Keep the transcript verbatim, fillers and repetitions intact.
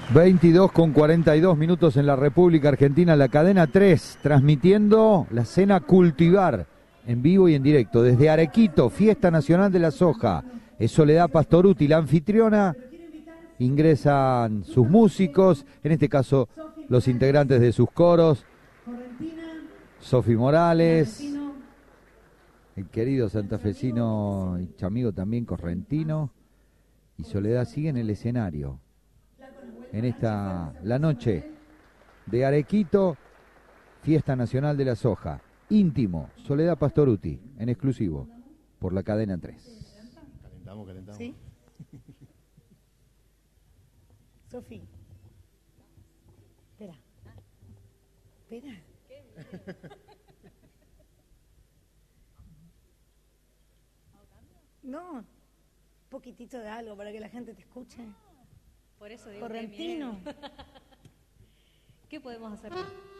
veintidós con cuarenta y dos minutos en la República Argentina, la cadena tres, transmitiendo la cena Cultivar en vivo y en directo desde Arequito, Fiesta Nacional de la Soja. Es Soledad Pastorutti, la anfitriona. Ingresan sus músicos, en este caso los integrantes de sus coros, Sofi Morales, el querido santafesino y amigo también correntino, y Soledad sigue en el escenario en esta la noche de Arequito, Fiesta Nacional de la Soja. Íntimo, Soledad Pastorutti, en exclusivo por la cadena tres. Calentamos, calentamos. ¿Sí? Sofi. Espera. Espera. No, un poquitito de algo para que la gente te escuche. Por eso digo Correntino. que ¿qué podemos hacer?